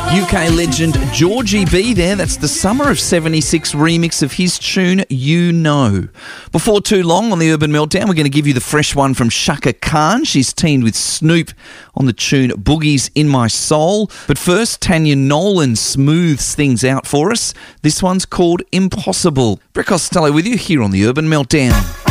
UK legend Georgie B there. That's the Summer of 76 remix of his tune, You Know. Before too long on the Urban Meltdown, we're going to give you the fresh one from Chaka Khan. She's teamed with Snoop on the tune Boogie's in My Soul. But first, Tanya Nolan smooths things out for us. This one's called Impossible. Brett Costello with you here on the Urban Meltdown.